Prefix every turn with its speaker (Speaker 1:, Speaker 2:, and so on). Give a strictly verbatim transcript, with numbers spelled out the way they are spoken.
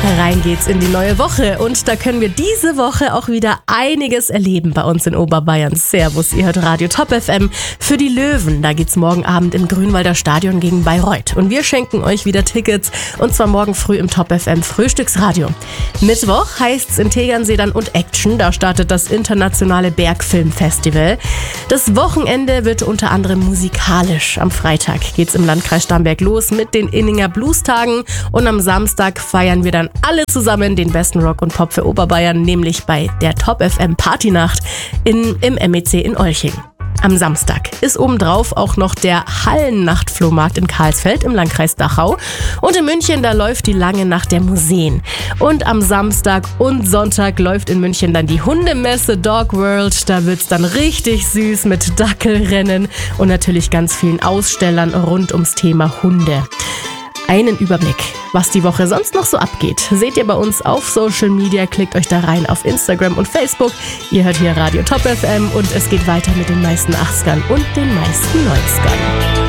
Speaker 1: Rein geht's in die neue Woche und da können wir diese Woche auch wieder einiges erleben bei uns in Oberbayern. Servus, ihr hört Radio Top F M. Für die Löwen, da geht's morgen Abend im Grünwalder Stadion gegen Bayreuth. Und wir schenken euch wieder Tickets und zwar morgen früh im Top F M Frühstücksradio. Mittwoch heißt's in Tegernsee dann und Action, da startet das internationale Bergfilmfestival. Das Wochenende wird unter anderem musikalisch. Am Freitag geht's im Landkreis Starnberg los mit den Inninger Bluestagen und am Samstag feiern wir dann alle zusammen den besten Rock und Pop für Oberbayern, nämlich bei der Top F M Partynacht in, im M E C in Olching. Am Samstag ist obendrauf auch noch der Hallennachtflohmarkt in Karlsfeld im Landkreis Dachau. Und in München, da läuft die lange Nacht der Museen. Und am Samstag und Sonntag läuft in München dann die Hundemesse Dog World. Da wird's dann richtig süß mit Dackelrennen und natürlich ganz vielen Ausstellern rund ums Thema Hunde. Einen Überblick, was die Woche sonst noch so abgeht, seht ihr bei uns auf Social Media. Klickt euch da rein auf Instagram und Facebook. Ihr hört hier Radio Top F M und es geht weiter mit den meisten achtzigern und den meisten neunzigern.